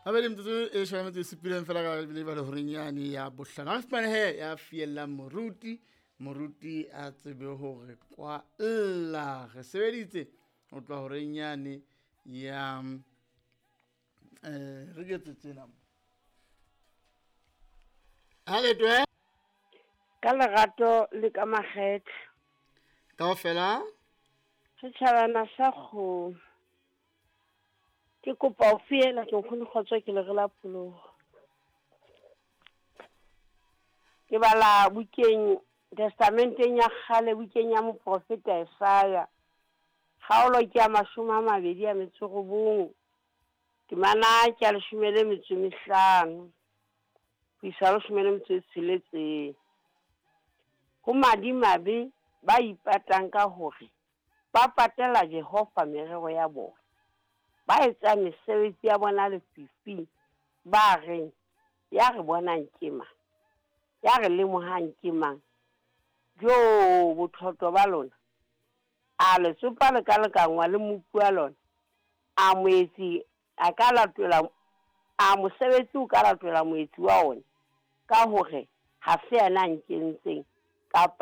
a be le mtsotso e shwametse e sepileng fela ka le ba le horenyane ya bohlano a fumane he ya fiela moruti a tsebe hore kwa lla re sebeditse ho tloha horenyane ya re getse tsena haletwe ka lerato le ka makgethe kaofela setjhabana sa kgo ke kopa o fiela ke nkgone kgotso ke le rela pholoho ke bala bukeng testamenteng ya kgale bukeng ya moprofeta Isaya kgaolo ke ya 29 ke mana ke a 15 ho isa 16 ho madimabe ba ipatang ka hore ba patela Jehova merero ya bona ba etsa mesebetsi ya bona lefifi ba reng ya re bonang kema ya re lemohang kemang jo bothoto ba lona a le sopa le ka lekangwa le mopua lona a moetsi a ka latela a mosebetsi o ka latela moetsi wa ona ka hore ha se yana nkentseng kapa